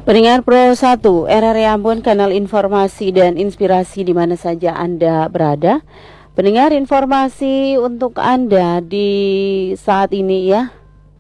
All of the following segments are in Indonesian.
Pendengar Pro 1, RRI Ambon, kanal informasi dan inspirasi di mana saja Anda berada. Pendengar, informasi untuk Anda di saat ini ya,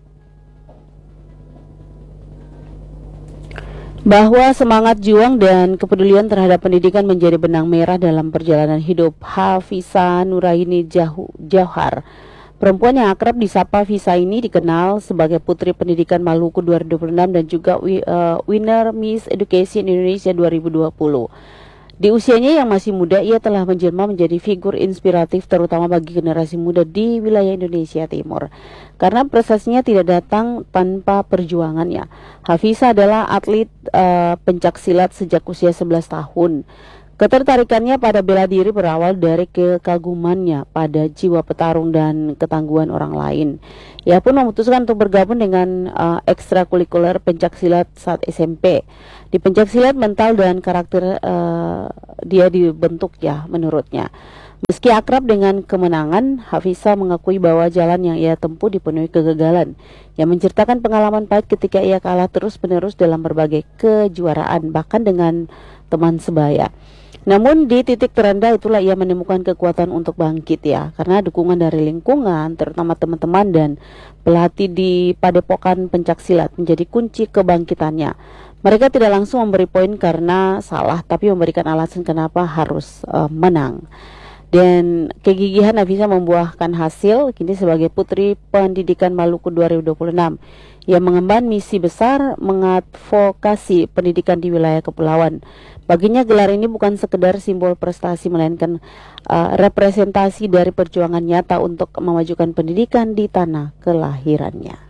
bahwa semangat juang dan kepedulian terhadap pendidikan menjadi benang merah dalam perjalanan hidup Hafizah Nuraini Jauhar. Perempuan yang akrab disapa Visa ini dikenal sebagai Putri Pendidikan Maluku 2026 dan juga winner Miss Education Indonesia 2020. Di usianya yang masih muda, ia telah menjelma menjadi figur inspiratif terutama bagi generasi muda di wilayah Indonesia Timur. Karena prestasinya tidak datang tanpa perjuangannya. Hafizah adalah atlet pencaksilat sejak usia 11 tahun. Ketertarikannya pada bela diri berawal dari kekagumannya pada jiwa petarung dan ketangguhan orang lain. Ia pun memutuskan untuk bergabung dengan ekstrakurikuler pencaksilat saat SMP. Di pencaksilat, mental dan karakter dia dibentuk ya menurutnya. Meski akrab dengan kemenangan, Hafizah mengakui bahwa jalan yang ia tempuh dipenuhi kegagalan yang menceritakan pengalaman pahit ketika ia kalah terus-menerus dalam berbagai kejuaraan, bahkan dengan teman sebaya. Namun di titik terendah itulah ia menemukan kekuatan untuk bangkit ya, karena dukungan dari lingkungan, terutama teman-teman dan pelatih di padepokan pencaksilat menjadi kunci kebangkitannya. Mereka tidak langsung memberi poin karena salah, tapi memberikan alasan kenapa harus menang. Dan kegigihan Hafizah membuahkan hasil kini sebagai Putri Pendidikan Maluku 2026 yang mengemban misi besar mengadvokasi pendidikan di wilayah kepulauan. Baginya gelar ini bukan sekedar simbol prestasi melainkan representasi dari perjuangan nyata untuk memajukan pendidikan di tanah kelahirannya.